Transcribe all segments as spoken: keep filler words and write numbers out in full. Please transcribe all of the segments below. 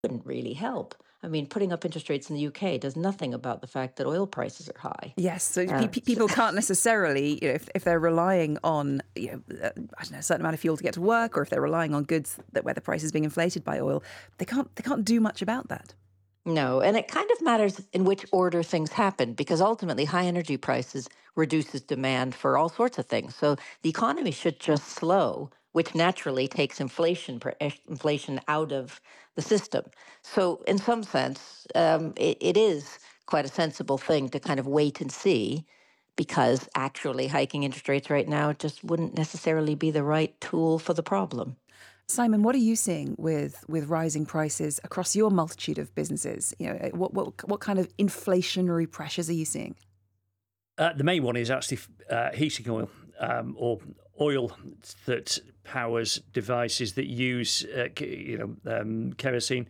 wouldn't really help. I mean, putting up interest rates in the U K does nothing about the fact that oil prices are high. Yes, so pe- Uh, pe- so people can't necessarily, you know, if, if they're relying on, you know, uh, I don't know, a certain amount of fuel to get to work, or if they're relying on goods that where the price is being inflated by oil, they can't they can't do much about that. no, and it kind of matters in which order things happen because ultimately high energy prices reduces demand for all sorts of things. So the economy should just slow, which naturally takes inflation per- eh, inflation out of the system. So in some sense, um, it, it is quite a sensible thing to kind of wait and see because actually hiking interest rates right now just wouldn't necessarily be the right tool for the problem. Simon, what are you seeing with with rising prices across your multitude of businesses? You know, uh, what what what kind of inflationary pressures are you seeing? Uh, the main one is actually uh, heating oil um, or oil that powers devices that use, uh, you know, um, kerosene.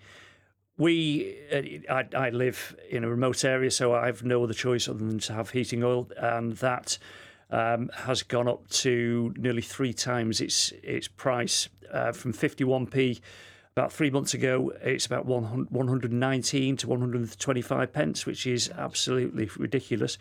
We, uh, I, I live in a remote area, so I have no other choice other than to have heating oil, and that um, has gone up to nearly three times its its price uh, from fifty-one p. About three months ago, it's about one hundred nineteen to one hundred twenty-five pence, which is absolutely ridiculous.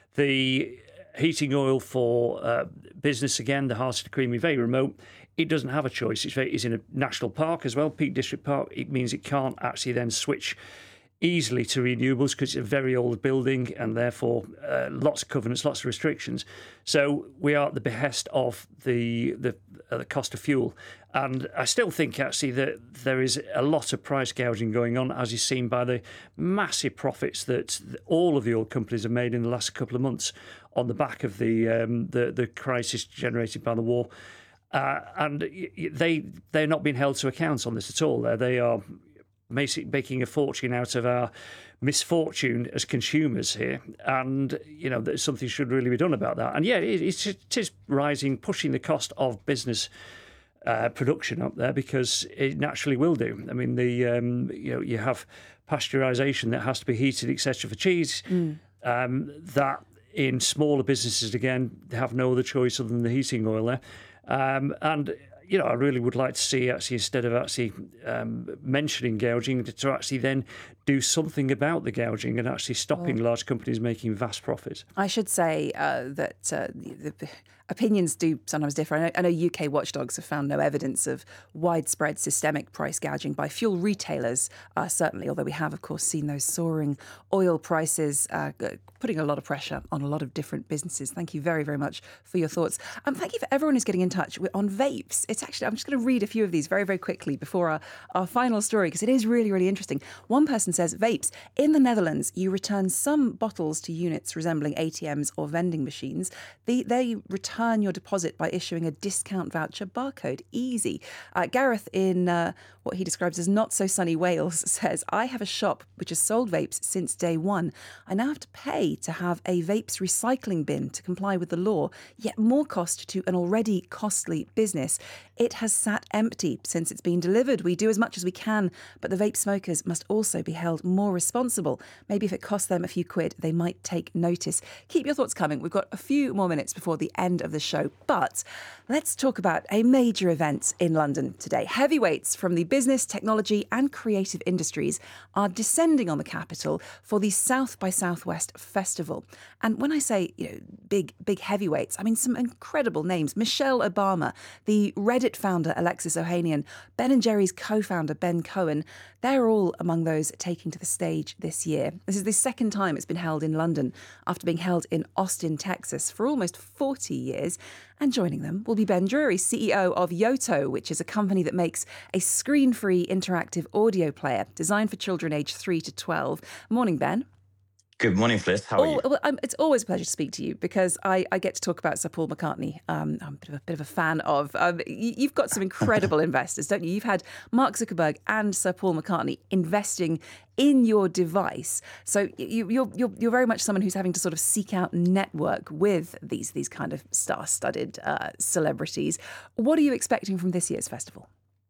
The heating oil for uh, business, again, the Heart of the Creamy, very remote. It doesn't have a choice. It's, very, it's in a national park as well, Peak District Park. It means it can't actually then switch easily to renewables because it's a very old building and therefore uh, lots of covenants, lots of restrictions. So we are at the behest of the the, uh, the cost of fuel. And I still think actually that there is a lot of price gouging going on, as is seen by the massive profits that all of the oil companies have made in the last couple of months on the back of the um, the, the crisis generated by the war. Uh, and they they're not being held to account on this at all. They they are making a fortune out of our misfortune as consumers here, and you know that something should really be done about that. And yeah, it, it's, it is rising, pushing the cost of business uh, production up there because it naturally will do. I mean, the um, you know you have pasteurisation that has to be heated, et cetera, for cheese. Mm. Um, that in smaller businesses again they have no other choice other than the heating oil there, um, and. You know, I really would like to see actually instead of actually um, mentioning gouging, to actually then do something about the gouging and actually stopping oh. large companies making vast profits. I should say uh, that uh, the, the opinions do sometimes differ. I know, I know U K watchdogs have found no evidence of widespread systemic price gouging by fuel retailers, uh, certainly, although we have, of course, seen those soaring oil prices uh, putting a lot of pressure on a lot of different businesses. Thank you very, very much for your thoughts. Um, thank you for everyone who's getting in touch with, on vapes. It's actually, I'm just going to read a few of these very, very quickly before our, our final story, because it is really, really interesting. One person says, vapes. In the Netherlands, you return some bottles to units resembling A T Ms or vending machines. The, they return your deposit by issuing a discount voucher barcode. Easy. Uh, Gareth in uh, what he describes as not so sunny Wales says, I have a shop which has sold vapes since day one. I now have to pay to have a vapes recycling bin to comply with the law, yet more cost to an already costly business. It has sat empty since it's been delivered. We do as much as we can, but the vape smokers must also be held more responsible. Maybe if it costs them a few quid, they might take notice. Keep your thoughts coming. We've got a few more minutes before the end of the show, but let's talk about a major event in London today. Heavyweights from the business, technology and creative industries are descending on the capital for the South by Southwest Festival. And when I say, you know, big, big heavyweights, I mean some incredible names. Michelle Obama, the Reddit founder Alexis Ohanian, Ben and Jerry's co-founder Ben Cohen, they're all among those taking to the stage this year. This is the second time it's been held in London after being held in Austin, Texas for almost forty years. And joining them will be Ben Drury, C E O of Yoto, which is a company that makes a screen-free interactive audio player designed for children aged three to twelve. Morning, Ben. Good morning, Fliss. How are oh, you? Well, um, it's always a pleasure to speak to you because I, I get to talk about Sir Paul McCartney. Um, I'm a bit, of a bit of a fan of. Um, you've got some incredible investors, don't you? You've had Mark Zuckerberg and Sir Paul McCartney investing in your device. So you, you're, you're you're very much someone who's having to sort of seek out network with these these kind of star-studded uh, celebrities. What are you expecting from this year's festival?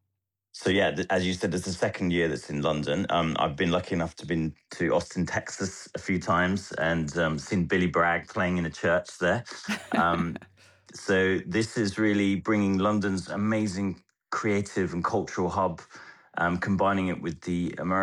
So yeah, th- as you said, it's the second year that's in London. Um, I've been lucky enough to been to Austin, Texas a few times and um, seen Billy Bragg playing in a church there. Um, so this is really bringing London's amazing creative and cultural hub um, combining it with the American